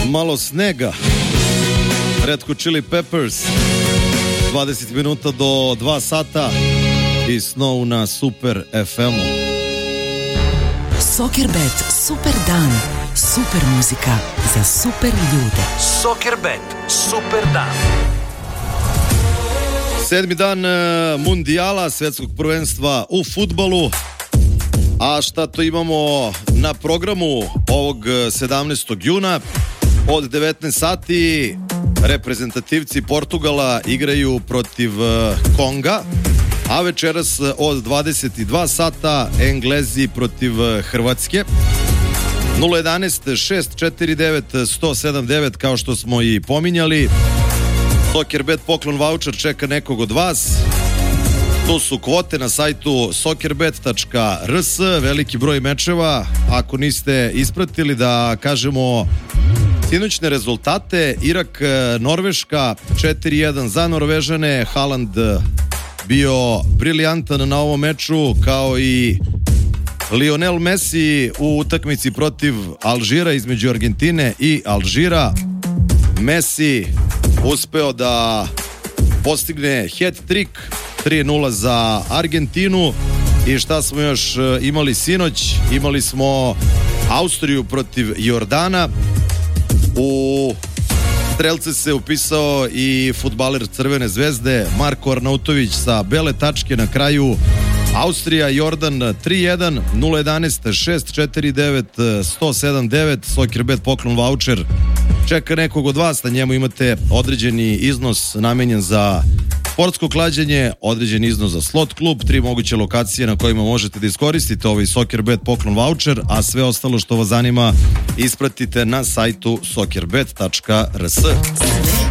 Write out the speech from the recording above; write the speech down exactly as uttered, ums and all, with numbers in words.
Malo snega. Red Hot Chili Peppers. dvadeset minuta do dva sata i Snow na Super ef emu. Soccerbet, super dan, super muzika za super ljude. Soccerbet, super dan. Sedmi dan mundijala, svetskog prvenstva u fudbalu. A šta to imamo na programu ovog sedamnaestog juna? Od devetnaest sati reprezentativci Portugala igraju protiv Konga, a večeras od dvadeset dva sata Englezi protiv Hrvatske. nula jedanaest šest četiri devet sto sedamdeset devet, kao što smo i pominjali. Soccerbet poklon voucher čeka nekog od vas. Tu su kvote na sajtu soccerbet tačka r s, veliki broj mečeva. Ako niste ispratili, da kažemo sinoćne rezultate: Irak, Norveška četiri jedan za Norvežane. Haaland bio briljantan na ovom meču, kao i Lionel Messi u utakmici protiv Alžira, između Argentine i Alžira. Messi uspeo da postigne hat-trick, tri nula za Argentinu. I šta smo još imali sinoć? Imali smo Austriju protiv Jordana. U strelce se upisao i fudbaler Crvene zvezde Marko Arnautović sa bele tačke na kraju. Austrija, Jordan tri jedan. Nula jedanaest šest četiri devet sto sedamdeset devet. Soccerbet poklon voucher čeka nekog od vas. Na njemu imate određeni iznos namenjen za sportsko klađenje, određen iznos za slot klub, tri moguće lokacije na kojima možete da iskoristite ovaj Soccerbet poklon voucher, a sve ostalo što vas zanima ispratite na sajtu soccerbet tačka r s.